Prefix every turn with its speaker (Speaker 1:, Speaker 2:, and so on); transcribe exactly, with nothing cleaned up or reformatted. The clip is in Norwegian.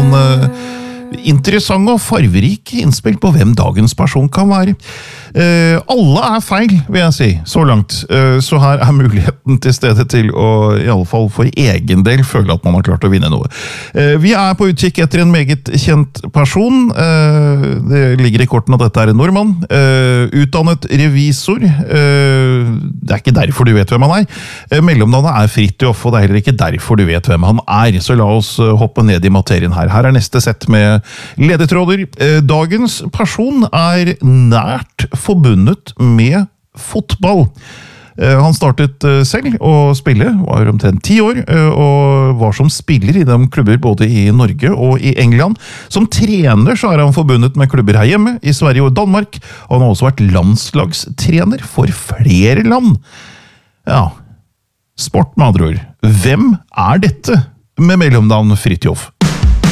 Speaker 1: noen uh, interessante og farverike innspill på hvem dagens person kan være. Uh, alle er feil, vil jeg si, så langt. Uh, så her er muligheten til stede til å, i alle fall for egen del, føle at man har klart å vinne noe. Uh, vi er på utkikk etter en meget kjent person. Uh, det ligger i korten at dette er en nordmann. Uh, utdannet revisor. Uh, det er ikke derfor du vet hvem han er. Uh, mellomnavnet er Fridtjof, og det er heller ikke derfor du vet hvem han er. Så la oss uh, hoppe ned i materien her. Her er neste sett med ledetråder. Uh, dagens person er nært forbundet med fotball. Han startet selv å spille, var omtrent ti år, og var som spiller i de klubber både i Norge og i England. Som trener så er han forbundet med klubber her hjemme, i Sverige og Danmark, og han har også vært landslagstrener for flere land. Ja, sport med andre ord. Hvem er dette med mellomnavn Fridtjof?